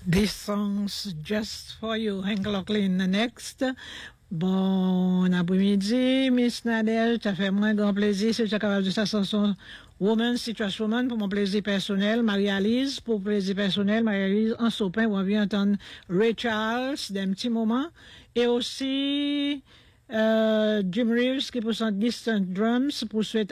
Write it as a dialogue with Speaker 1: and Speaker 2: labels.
Speaker 1: This song's just for you, Hank Locklin. Next. Bon après-midi, Miss Nadel, ça fait moins grand plaisir si tu es capable de sa chanson Woman, Situation Woman pour mon plaisir personnel, Marie-Alice pour plaisir personnel, Marie-Alice en sopin, on vient entendre Ray Charles d'un petit moment, et aussi Jim Reeves qui pour son Distant Drums pour souhaiter